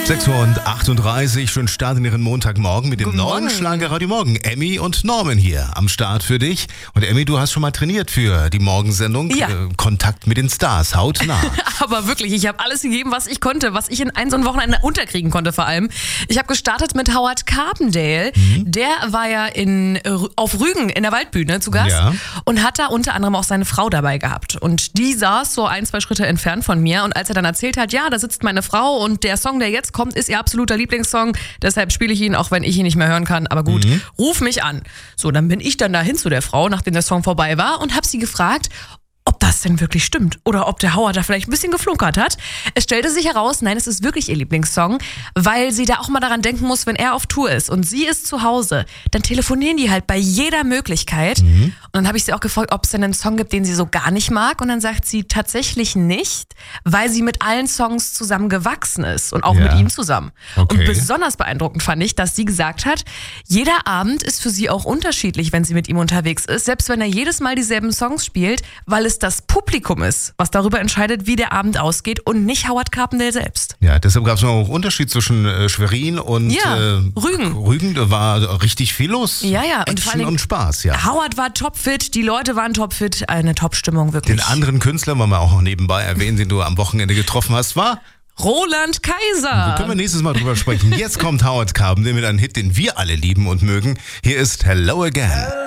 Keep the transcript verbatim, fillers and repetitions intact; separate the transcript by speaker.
Speaker 1: sechs Uhr achtunddreißig, schön Start in Ihren Montagmorgen mit dem
Speaker 2: Guten
Speaker 1: neuen
Speaker 2: Morgen.
Speaker 1: Schlager Radio Morgen. Emmy und Norman hier am Start für dich. Und Emmy, du hast schon mal trainiert für die Morgensendung.
Speaker 2: Ja.
Speaker 1: Äh, Kontakt mit den Stars, hautnah.
Speaker 2: Aber wirklich, ich habe alles gegeben, was ich konnte, was ich in ein so ein Wochenende unterkriegen konnte vor allem. Ich habe gestartet mit Howard Carpendale.
Speaker 1: Mhm.
Speaker 2: Der war ja in, Rü- auf Rügen in der Waldbühne zu Gast
Speaker 1: Ja.
Speaker 2: und hat da unter anderem auch seine Frau dabei gehabt. Und die saß so ein, zwei Schritte entfernt von mir. Und als er dann erzählt hat, ja, da sitzt meine Frau und der Song, der jetzt kommt, ist ihr absoluter Lieblingssong. Deshalb spiele ich ihn, auch wenn ich ihn nicht mehr hören kann. Aber gut,
Speaker 1: Mhm.
Speaker 2: ruf mich an. So, dann bin ich dann dahin zu der Frau, nachdem der Song vorbei war und habe sie gefragt, ob das denn wirklich stimmt oder ob der Howard da vielleicht ein bisschen geflunkert hat. Es stellte sich heraus, nein, es ist wirklich ihr Lieblingssong, weil sie da auch mal daran denken muss, wenn er auf Tour ist und sie ist zu Hause, dann telefonieren die halt bei jeder Möglichkeit.
Speaker 1: Mhm.
Speaker 2: Und dann habe ich sie auch gefragt, ob es denn einen Song gibt, den sie so gar nicht mag. Und dann sagt sie tatsächlich nicht, weil sie mit allen Songs zusammen gewachsen ist und auch
Speaker 1: Ja.
Speaker 2: mit ihm zusammen.
Speaker 1: Okay.
Speaker 2: Und besonders beeindruckend fand ich, dass sie gesagt hat, jeder Abend ist für sie auch unterschiedlich, wenn sie mit ihm unterwegs ist, selbst wenn er jedes Mal dieselben Songs spielt, weil es das Publikum ist, was darüber entscheidet, wie der Abend ausgeht und nicht Howard Carpendale selbst.
Speaker 1: Ja, deshalb gab es noch einen Unterschied zwischen äh, Schwerin und
Speaker 2: Ja,
Speaker 1: äh,
Speaker 2: Rügen.
Speaker 1: Rügen, da war richtig viel los.
Speaker 2: Ja, ja, und
Speaker 1: Action
Speaker 2: vor allen Dingen-
Speaker 1: und Spaß, ja.
Speaker 2: Howard war topfit, die Leute waren topfit, eine Top-Stimmung wirklich.
Speaker 1: Den anderen Künstler, wollen wir auch noch nebenbei erwähnen, den du am Wochenende getroffen hast, war...
Speaker 2: Roland
Speaker 1: Da
Speaker 2: Kaiser.
Speaker 1: können wir nächstes Mal drüber sprechen. Jetzt kommt Howard Carpendale mit einem Hit, den wir alle lieben und mögen. Hier ist Hello Again.